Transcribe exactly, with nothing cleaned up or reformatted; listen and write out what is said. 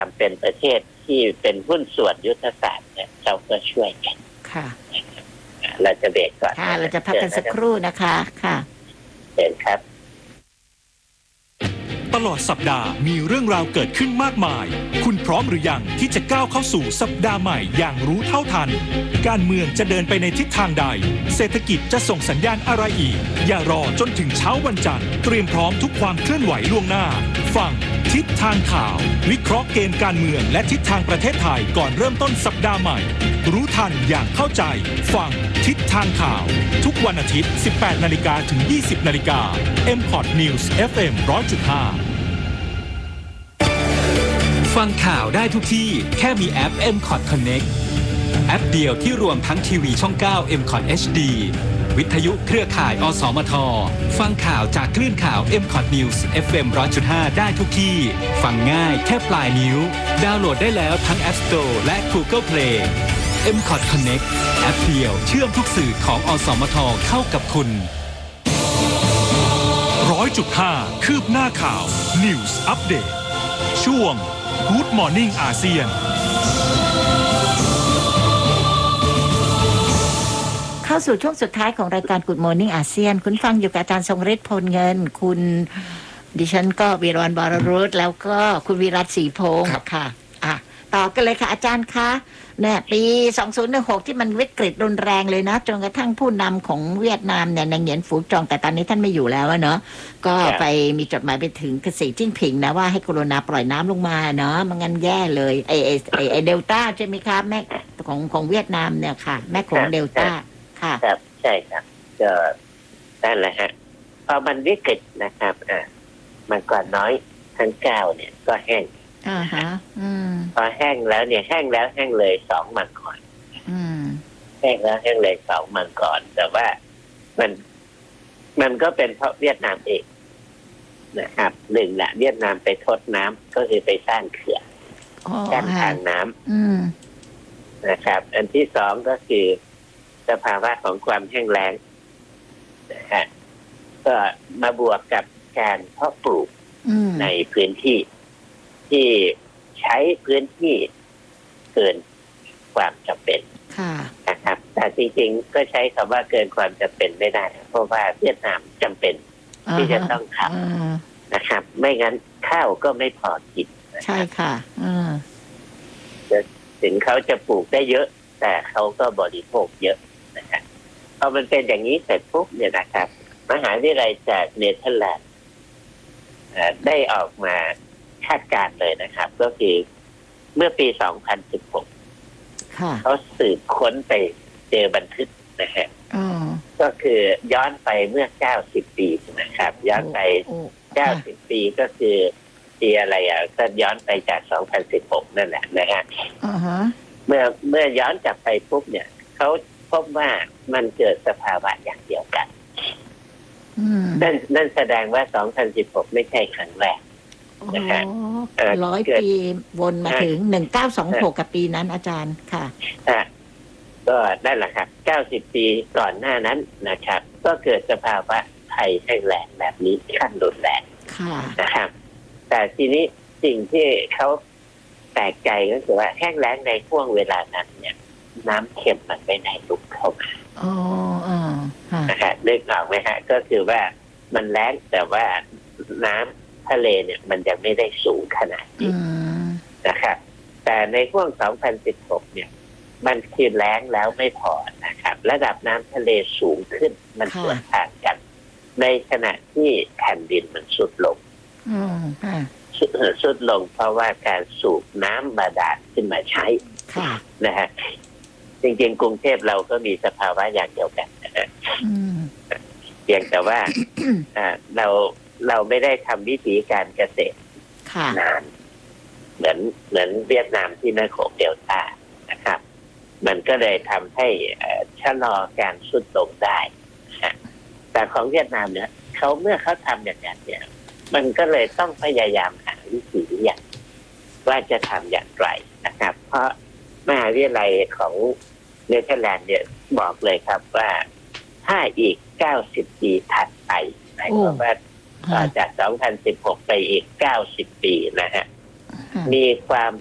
เป็นประเทศที่เป็นหุ้นส่วนยุทธศาสตร์เนี่ยเราก็ช่วยกันค่ะเราจะเบรกก่อนค่ะเราจะพักกันสักครู่นะคะค่ะเชิญครับตลอดสัปดาห์มีเรื่องราวเกิดขึ้นมากมายคุณพร้อมหรือยังที่จะก้าวเข้าสู่สัปดาห์ใหม่อย่างรู้เท่าทันการเมืองจะเดินไปในทิศทางใดเศรษฐกิจจะส่งสัญญาณอะไรอีกอย่ารอจนถึงเช้าวันจันทร์เตรียมพร้อมทุกความเคลื่อนไหวล่วงหน้าฟังทิศทางข่าววิเคราะห์เกมการเมืองและทิศทางประเทศไทยก่อนเริ่มต้นสัปดาห์ใหม่รู้ทันอย่างเข้าใจฟังทิศทางข่าวทุกวันอาทิตย์ สิบแปดนาฬิกา ถึง ยี่สิบนาฬิกา เอ็ม พอด News เอฟ เอ็ม หนึ่งร้อยจุดห้าฟังข่าวได้ทุกที่แค่มีแอป เอ็ม คอท Connect แอปเดียวที่รวมทั้งทีวีช่อง เก้า เอ็ม คอท เอช ดี วิทยุเครือข่าย อสมท ฟังข่าวจากคลื่นข่าว เอ็ม คอท News เอฟ เอ็ม หนึ่งร้อยจุดห้า ได้ทุกที่ฟังง่ายแค่ปลายนิ้วดาวน์โหลดได้แล้วทั้ง App Store และ Google Play เอ็ม คอท Connect แอปเดียวเชื่อมทุกสื่อของ อสมท เข้ากับคุณหนึ่งร้อยจุดห้า คืบหน้าข่าว News Update ช่วง Good Morning อาเซียนเข้าสู่ช่วงสุดท้ายของรายการ Good Morning อาเซียนคุณฟังอยู่กับอาจารย์ทรงฤทธิ์พลเงินคุณดิฉันก็วีรวรรณ บรรุษแล้วก็คุณวิรัตศรีพงศ์ค่ะอ่ะต่อกันเลยค่ะอาจารย์คะเนี่ยปีสองพันสิบหกที่มันวิกฤตรุนแรงเลยนะจนกระทั่งผู้นำของเวียดนามเนี่ยนางเหงียนฝูจองแต่ตอนนี้ท่านไม่อยู่แล้วเนาะก็ไปมีจดหมายไปถึงสีจิ้นผิงนะว่าให้กรุณาปล่อยน้ำลงมาเนาะมันงั้นแย่เลยไอไอไอไอเดลต้าใช่ไหมครับแม่ของของเวียดนามเนี่ยค่ะแม่ของเดลต้าค่ะครับใช่ครับก็นั่นแหละฮะพอมันวิกฤตนะครับอ่ามันก่อนน้อยทั้งเก้าเนี่ยก็แห้งอ่าฮะอืมพอแห้งแล้วเนี่ยแห้งแล้วแห้งเลยสองมันก่อนอืมแห้งแล้วแห้งเลยสองมันก่อนแต่ว่ามันมันก็เป็นเพราะเวียดนามเองนะครับหนึ่งแหละเวียดนามไปทดน้ำก็คือไปสร้างเขื่อนกั้นทางน้ำนะครับอันที่สองก็คือสภาวะของความแห้งแล้งนะฮะก็มาบวกกับการเพาะปลูกในพื้นที่ที่ใช้พื้นที่เกินความจำเป็นนะครับแต่จริงๆก็ใช้คำว่าเกินความจำเป็นไม่ได้เพราะว่าเวียดนามจำเป็นที่จะต้องทำนะครับไม่งั้นข้าวก็ไม่พอกินใช่ค่ะถึงเขาจะปลูกได้เยอะแต่เขาก็บริโภคเยอะนะครับพอมันเป็นอย่างนี้เสร็จปุ๊บเนี่ยนะครับมหาวิทยาลัยจากเนเธอร์แลนด์ได้ออกมาคาดการณ์เลยนะครับก็คือเมื่อปีสองพันสิบหกเขาสืบค้นไปเจอบันทึกนะฮะก็คือย้อนไปเมื่อเก้าสิบปีนะครับย้อนไปเก้าสิบปีก็คือปีอะไรอ่ะก็ย้อนไปจากสองพันสิบหกนั่นแหละนะฮะเมื่อเมื่อย้อนกลับไปปุ๊บเนี่ยเขาพบว่ามันเกิดสภาวะอย่างเดียวกันนั่นนั่นแสดงว่าสองพันสิบหกไม่ใช่ครั้งแรกนะฮะร้อยปีวนมาถึงหนึ่งเก้าสองหกกับปีนั้นอาจารย์ค่ะก็นั่นแหละครับเก้าสิบปีก่อนหน้านั้นนะครับก็เกิดสภาวะภัยแห้งแล้งแบบนี้ขั้นรุนแรงนะครับแต่ทีนี้สิ่งที่เขาแปลกใจก็คือว่าแห้งแล้งในช่วงเวลานั้นเนี่ยน้ำเค็มมันไม่ได้ลุกเข้ามาอ๋ออ๋อนะฮะนึกออกไหมฮะก็คือว่ามันแล้งแต่ว่าน้ำทะเลเนี่ยมันจะไม่ได้สูงขนาดนี้นะครับแต่ในช่วงสองพันสิบหกเนี่ยมันคือแล้งแล้วไม่พอนะครับระดับน้ำทะเลสูงขึ้นมันสวนทางกันในขณะที่แผ่นดินมันสุดลงสุดลงเพราะว่าการสูบน้ำบาดาลขึ้นมาใช้นะฮะจริงๆกรุงเทพเราก็มีสภาวะอย่างเดียวกันนะเพียงแต่ว่าเราเราไม่ได้ทำวิธีการเกษตรนานเหมือนเหมือนเวียดนามที่แม่โขงเดลต้านะครับมันก็เลยทำให้ชะลอการสุดลงได้แต่ของเวียดนามเนี่ยเขาเมื่อเขาทำอย่างนั้นเนี่ยมันก็เลยต้องพยายามหาวิธีอย่างว่าจะทำอย่างไรนะครับเพราะมหาวิทยาลัยของเนเธอร์แลนด์เนี่ยบอกเลยครับว่าถ้าอีกเก้าสิบปีถัดไปหมายความว่าต่อจากสองพันสิบหกไปอีกเก้าสิบปีนะฮะค่ะมีความ